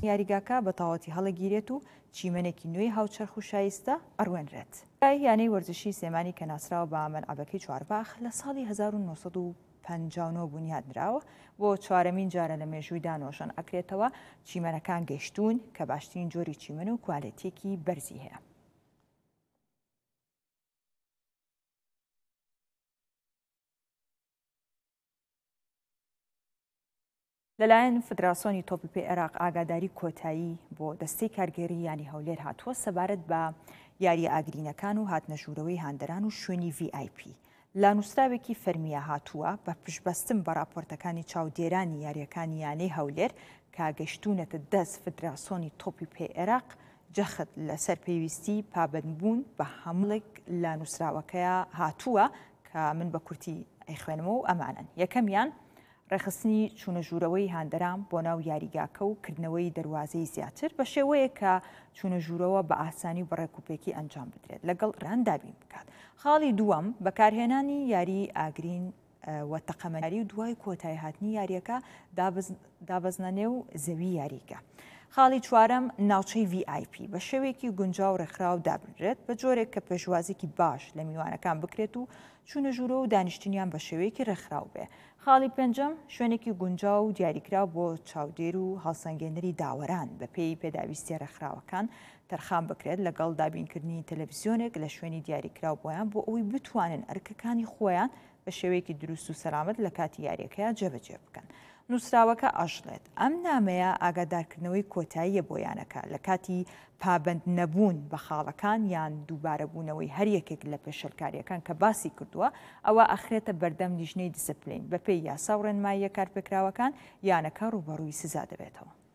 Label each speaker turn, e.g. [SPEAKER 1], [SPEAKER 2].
[SPEAKER 1] یاریگاکە بە تەواوەتی هەڵەگیرێت و چیمەنێکی نوێی هاوچەرخ و شایستە ئەڕوێنرێت. یانەی وەرزشی سێمانی کە ناسراوە بە مەلعەبەکەی چوارباخ لە ساڵی 1959 بنیادنراوە بۆ چوارەمین جارە لە مێژووی دانۆژن ئەکرێتەوە. چیمەنەکان گەشتوون کە باشترین جۆری چیمەن و کوالێتیەکی بەرزی هەیە. لەلایەن فدراسیۆنی تۆپی عێراق ئاگاداری کۆتایی بۆ دەستەی کارگێڕی ینی هەولێر هاتووە سەبارەت بە یاریە ئاگرینەکان و هاتنەژوورەوەی هاندەران و شوێنی VIP. لانووسراوێکی فەرمیە هاتووە بە پشتبەستن بە راپۆرتەکانی چاودێرانی یاریەکانی یانەی هەولێر کاگەشتونەتە دەست فدراسیۆنی تۆپی عێراق جەخت لەسەر پێویستی پابەندبوون بە هەموڵێک لانووسراوەکەیە هاتووە کە من بە کورتی ئەیخوێنمەوە و ئەمانن. یەکەمیان ڕێخستنی چوونەژوورەوەی هاندەران بۆ ناو یاریگاکە و کردنەوەی دەواازەی زیاتر بە شێوەیە کە چوونەژوورەوە بە ئاسانی و بەڕێکوپێکی ئەنجام بدرێت لەگەڵ ڕاندابین بکات. خاڵی دووەم بەکارهێنانی یاری ئاگرین و تەقەمەناری و دوای کۆتایی هاتنی یاریەکە دابەزنە و زەوی یاریگا. خاڵی چوارەم ناوچەی VIP بە شێوەیەکی گونجاو و ڕێکخراو دابنرێت بە جۆرێک کە پێشوازێکی باش لە میوانەکان بکرێت و چوونەژوورە و دانیشتنیان بە شێوەیەکی ڕێکخراو بێ. خاڵی پێنجەم شوێنێکی گونجاو و دیاریکراو بۆ چاودێر و هەڵسەنگێنەری داوەران بە پێی پێداویستی ڕێکخراوەکان تەرخان بکرێت لەگەڵ دابینکردنی تەلەڤیزیۆنێک لە شوێنی دیاریکراو بۆیان بۆ ئەوەی بتوانن ئەرکەکانی خۆیان بە شێوەیەکی دروست و سەلامەت لە کاتی یاریەکەیان جێبەجێ بکەن. نووسراوەکە ئەژڵێت ئەم نامەیە ئاگادارکردنەوەی کۆتاییە بۆیانەکە لە کاتی پابند نەبوون بە خاڵەکان یان دووبارەبوونەوەی هەر یەکێک لە پێشەلکاریەکان کە باسی کردووە ئەوە ئەخرێتە بەردەم لیژنەی دیسپلین بەپێی یاسا و ڕێنماییە کارپێکراوەکان یانەکە ڕوبەڕووی سزا دەبێتەوە.